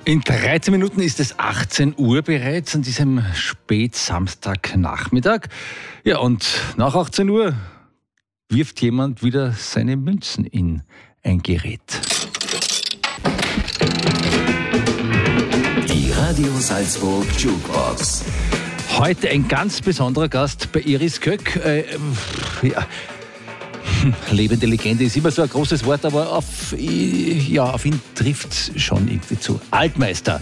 In 13 Minuten ist es 18 Uhr bereits an diesem Spätsamstagnachmittag. Ja, und nach 18 Uhr wirft jemand wieder seine Münzen in ein Gerät. Die Radio Salzburg Jukebox. Heute ein ganz besonderer Gast bei Iris Köck. Lebende Legende ist immer so ein großes Wort, aber auf ihn trifft es schon irgendwie zu. Altmeister,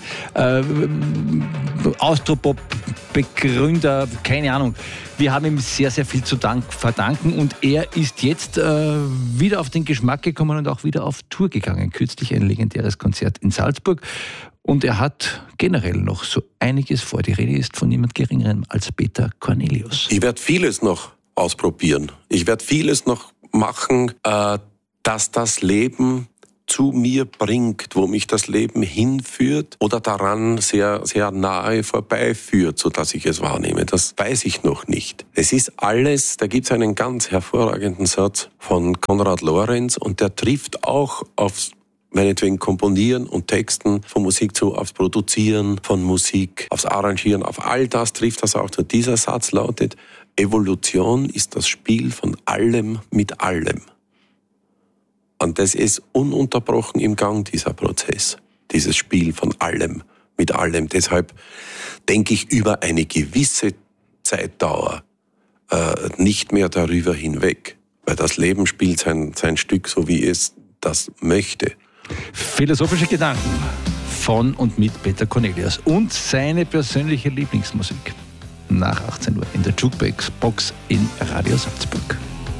Austropop-Begründer, keine Ahnung. Wir haben ihm sehr, sehr viel zu verdanken und er ist jetzt wieder auf den Geschmack gekommen und auch wieder auf Tour gegangen. Kürzlich ein legendäres Konzert in Salzburg und er hat generell noch so einiges vor. Die Rede ist von niemand Geringerem als Peter Cornelius. Ich werde vieles noch ausprobieren. Ich werde vieles noch machen, dass das Leben zu mir bringt, wo mich das Leben hinführt oder daran sehr, sehr nahe vorbeiführt, sodass ich es wahrnehme. Das weiß ich noch nicht. Es ist alles, da gibt es einen ganz hervorragenden Satz von Konrad Lorenz und der trifft auch aufs meinetwegen Komponieren und Texten von Musik zu, aufs Produzieren von Musik, aufs Arrangieren, auf all das trifft das auch zu. Dieser Satz lautet: Evolution ist das Spiel von allem mit allem. Und das ist ununterbrochen im Gang, dieser Prozess, dieses Spiel von allem mit allem. Deshalb denke ich über eine gewisse Zeitdauer nicht mehr darüber hinweg, weil das Leben spielt sein Stück so, wie es das möchte. Philosophische Gedanken von und mit Peter Cornelius und seine persönliche Lieblingsmusik. Nach 18 Uhr in der Jukebox in Radio Salzburg.